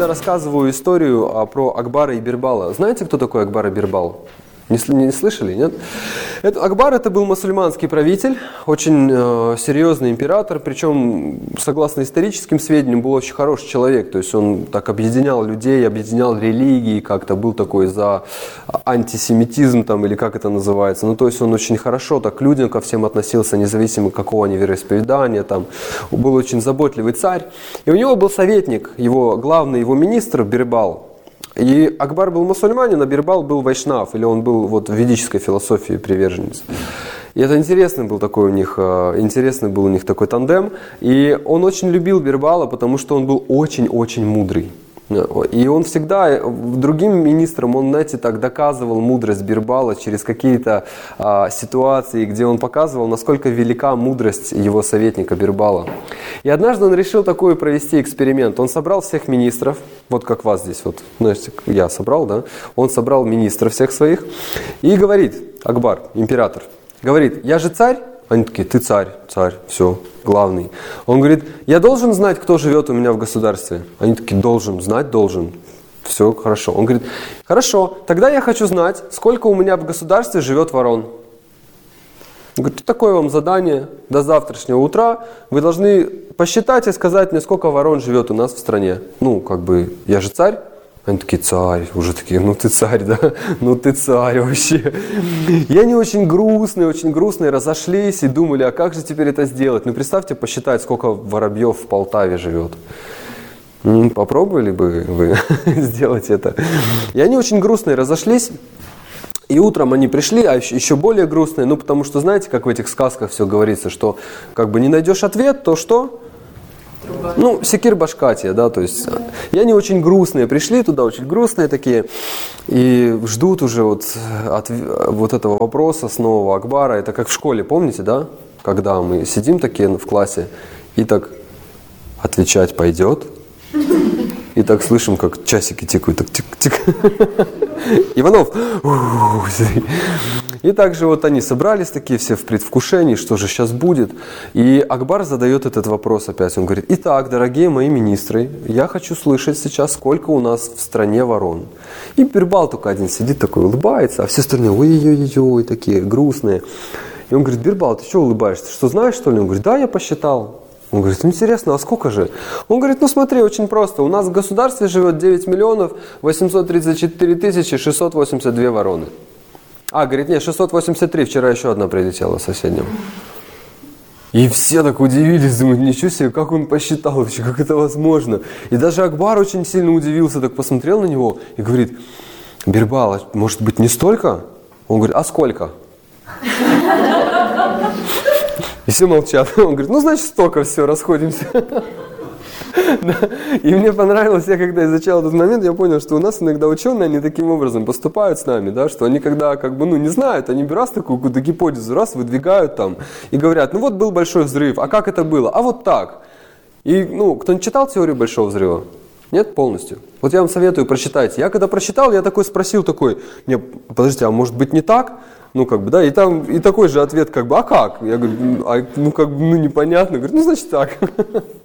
всегда рассказываю историю про Акбара и Бирбала. Знаете, кто такой Акбар и Бирбал? Не слышали, нет? Акбар это был мусульманский правитель, очень серьезный император, причем, согласно историческим сведениям, был очень хороший человек. То есть он так объединял людей, объединял религии, как-то был такой за антисемитизм там, или как это называется. Ну, то есть он очень хорошо так к людям ко всем относился, независимо какого они вероисповедания. Там. Был очень заботливый царь. И у него был советник, его главный, его министр Бирбал. И Акбар был мусульманин, а Бирбал был вайшнав, или он был вот в ведической философии приверженец. И это интересный был у них такой тандем. И он очень любил Бирбала, потому что он был очень-очень мудрый. И он всегда, другим министрам, он, знаете, так доказывал мудрость Бирбала через какие-то ситуации, где он показывал, насколько велика мудрость его советника Бирбала. И однажды он решил такой провести эксперимент. Он собрал всех министров, вот как вас здесь, вот, знаете, я собрал, да? Он собрал министров всех своих и говорит, Акбар, император, говорит, я же царь? Они такие, ты царь, все, главный. Он говорит, я должен знать, кто живет у меня в государстве? Они такие, должен. Все, хорошо. Он говорит, хорошо, тогда я хочу знать, сколько у меня в государстве живет ворон. Он говорит, такое вам задание, до завтрашнего утра вы должны посчитать и сказать мне, сколько ворон живет у нас в стране. Ну, как бы, я же царь. Они такие, царь, уже такие, ну ты царь, да, ну ты царь вообще. И они очень грустные, разошлись и думали, а как же теперь это сделать? Ну представьте, посчитать, сколько воробьев в Полтаве живет. Попробовали бы вы сделать это? И они очень грустные разошлись. И утром они пришли, а еще более грустные, ну потому что знаете, как в этих сказках все говорится, что как бы не найдешь ответ, то что? Ну, секир башкатия, да, то есть, и они очень грустные, пришли туда, очень грустные такие, и ждут уже вот этого вопроса с нового Акбара, это как в школе, помните, да, когда мы сидим такие в классе, и так отвечать пойдет, и так слышим, как часики тикают, так тик-тик. Иванов. И также вот они собрались такие все в предвкушении, что же сейчас будет. И Акбар задает этот вопрос опять. Он говорит, итак, дорогие мои министры, я хочу слышать сейчас, сколько у нас в стране ворон. И Бирбал только один сидит такой, улыбается, а все остальные, ой-ой-ой, такие грустные. И он говорит, Бирбал, ты что улыбаешься? Что, знаешь, что ли? Он говорит, да, я посчитал. Он говорит, интересно, а сколько же? Он говорит, ну смотри, очень просто. У нас в государстве живет 9 миллионов 834 тысячи 682 вороны. Говорит, нет, 683, вчера еще одна прилетела в соседнем. И все так удивились, думают, ничего себе, как он посчитал вообще, как это возможно. И даже Акбар очень сильно удивился, так посмотрел на него и говорит, Бирбал, может быть не столько? Он говорит, а сколько? И все молчат. Он говорит, ну значит столько, все, расходимся. И мне понравилось, я когда изучал этот момент, я понял, что у нас иногда ученые, они таким образом поступают с нами, да, что они когда не знают, они раз такую какую-то гипотезу, выдвигают там и говорят, ну вот был большой взрыв, а как это было? А вот так. И, кто-нибудь читал теорию большого взрыва? Нет, полностью. Вот я вам советую, прочитайте. Я когда прочитал, я спросил, не, подождите, а может быть не так? Да, и там и такой же ответ, а как? Я говорю, непонятно. Говорю, значит так.